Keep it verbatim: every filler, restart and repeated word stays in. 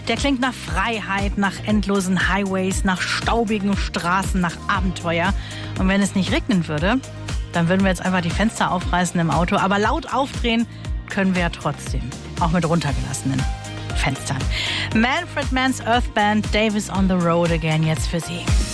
Der klingt nach Freiheit, nach endlosen Highways, nach staubigen Straßen, nach Abenteuer. Und wenn es nicht regnen würde, dann würden wir jetzt einfach die Fenster aufreißen im Auto. Aber laut aufdrehen können wir ja trotzdem, auch mit runtergelassenen Fenstern. Manfred Mann's Earth Band, Davis on the Road again, jetzt für Sie.